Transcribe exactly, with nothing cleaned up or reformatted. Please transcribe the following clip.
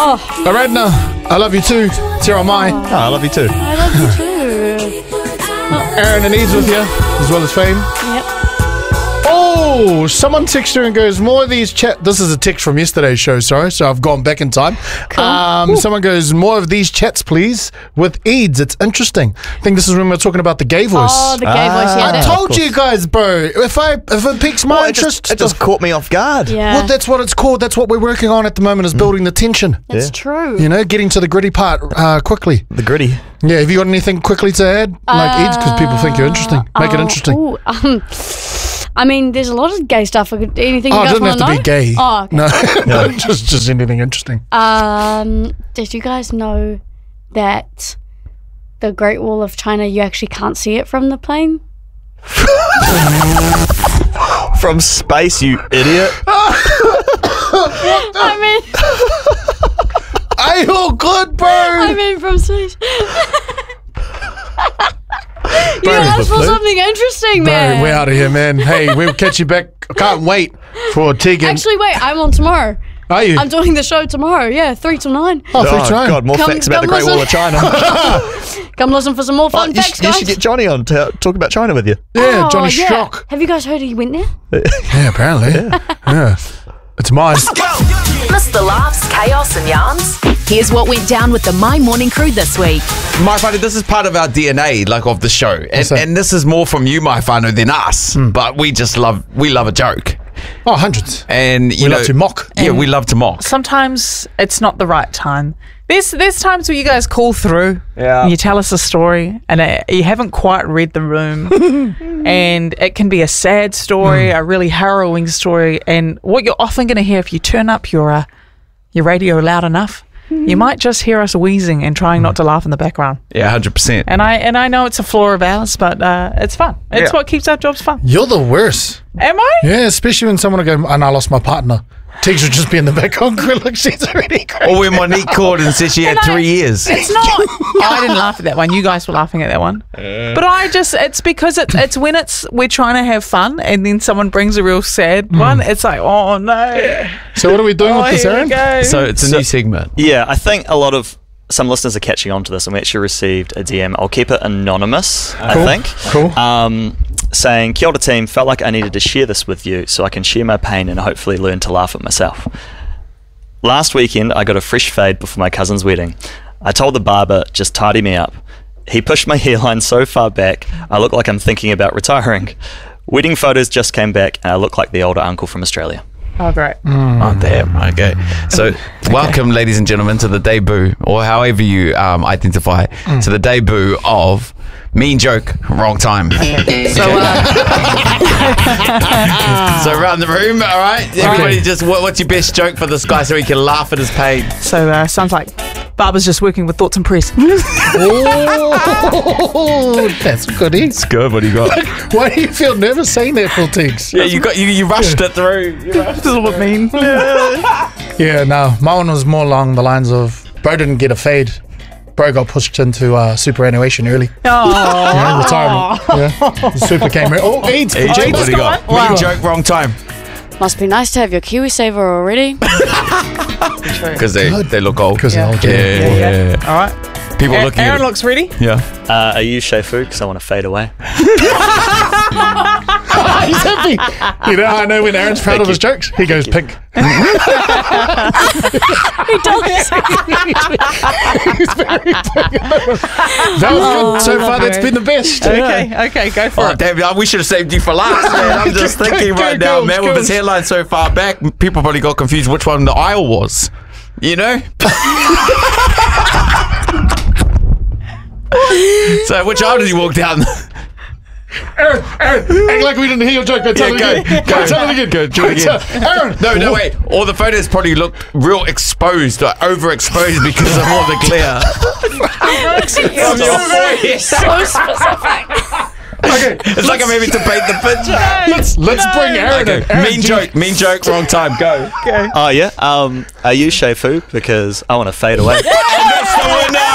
Oh. Aradna, I love you too. It's here on my. Oh, I love you too. I love you too. Aaron and Eads with you, as well as Fame. Yep. Oh, someone texted her and goes, more of these chat. This is a text from yesterday's show, sorry, so I've gone back in time. Cool. Um, someone goes, more of these chats, please, with Eads. It's interesting. I think this is when we were talking about the gay voice. Oh, the gay voice, yeah. I that- told you guys, bro. If I if it piques my Well, it interest, just, it just caught me off guard. Yeah. well, that's what it's called. That's what we're working on at the moment, is building the tension. That's Yeah. true. You know, getting to the gritty part uh, quickly. The gritty. Yeah, have you got anything quickly to add? Like Eads, because people think you're interesting. Make it Oh, interesting. ooh, um, I mean, there's a lot of gay stuff. I could- Anything Oh, you it guys doesn't have want to be gay. Oh, okay. No, no, just just anything interesting. Um, did you guys know that the Great Wall of China, you actually can't see it from the plane? From space, you idiot. I mean, Are you all good, bro? I mean from space. You asked for something interesting, Bro, man. we're out of here, man. Hey, we'll catch you back. I can't wait for Tegan. Actually, wait, I'm on tomorrow. Are you? I'm doing the show tomorrow. Yeah, three till nine. oh, free Oh, time. God, more Come- facts about the come Great Wall of China. Come listen for some more Oh, fun you, facts, sh- you guys. should get Johnny on to talk about China with you. Yeah, Oh, Johnny yeah. Shock. Have you guys heard he went there? Yeah, apparently. Yeah. It's mine. Miss the laughs, chaos, and yarns? Here's what went down with the My Morning Crew this week. My Whānau, this is part of our D N A, like of the show, and, that? and this is more from you, My Whānau, than us. But we just love, we love a joke, Oh, hundreds. and you We know, love to mock. Yeah, we love to mock. Sometimes it's not the right time. There's there's times where you guys call through Yeah. and you tell us a story and it, you haven't quite read the room and it can be a sad story, a really harrowing story, and what you're often going to hear if you turn up your uh, your radio loud enough, you might just hear us wheezing and trying not to laugh in the background. Yeah, hundred percent. And I and I know it's a flaw of ours, but uh, it's fun. It's Yeah. what keeps our jobs fun. You're the worst. Am I? Yeah, especially when someone will go, and I lost my partner. Tegs would just be in the background going, look, she's already great. Or when Monique called and said she had And I- three years. It's not. I didn't laugh at that one. You guys were laughing at that one. But I just, it's because it's, it's when it's, we're trying to have fun and then someone brings a real sad one. It's like, oh no. So what are we doing Oh, with this, here we Aaron? go. So it's a So- new segment. Yeah, I think a lot of some listeners are catching on to this, and we actually received a D M. I'll keep it anonymous, I Cool, think. cool. Um, saying, Kia ora team, felt like I needed to share this with you so I can share my pain and hopefully learn to laugh at myself. Last weekend, I got a fresh fade before my cousin's wedding. I told the barber, just tidy me up. He pushed my hairline so far back, I look like I'm thinking about retiring. Wedding photos just came back, and I look like the older uncle from Australia. Oh, great. Oh, damn. Okay. So, welcome, ladies and gentlemen, to the debut, or however you um, identify, to the debut of Mean Joke, Wrong Time. So, uh, So, around the room, all right? Everybody just, what, what's your best joke for this guy so he can laugh at his pain? so uh, sounds like Barbara's just working with Thoughts and Press. Oh, that's good. It's good. What do you got? Why do you feel nervous saying that, Phil Tegs? Yeah, you got you, you rushed it through. You rushed This is what I mean. Yeah, no, my one was more along the lines of, bro didn't get a fade. Bro got pushed into uh, superannuation early. Oh, Yeah, retirement. Yeah. The super came. Re- oh, AIDS. Hey, Jake, what do you got? Wow. Mean Joke, Wrong Time. Must be nice to have your KiwiSaver already. Because they, they look old. Because Yeah. yeah. Yeah, yeah, yeah, yeah. all right. People A- looking Aaron at looks ready. Yeah. Uh, are you Shefu? Because I want to fade away. He's happy. You know, I know when Aaron's proud of his jokes, he goes pink. He does. That was good. So far, that's been the best. Okay, okay, go for Oh, it. damn, we should have saved you for last, man. I'm just Go, thinking go, right go, now, man, go. with his hairline so far back, people probably got confused which one the aisle was. You know? So, which aisle did you walk down? Aaron, Aaron, act like we didn't hear your joke. Go tell Yeah, it again. go, Go, go, tell it again. go, do it Go again. tell- Aaron. No, no, wait. All the photos probably looked real exposed, like overexposed because of all the glare. From your forehead. So specific. Okay, It's like I'm having to paint the picture. let's let's bring Aaron in. Okay. Aaron, Mean do you- joke, mean joke, wrong time, go. Oh, yeah? Um, are you Shefu? Because I want to fade away. That's the winner.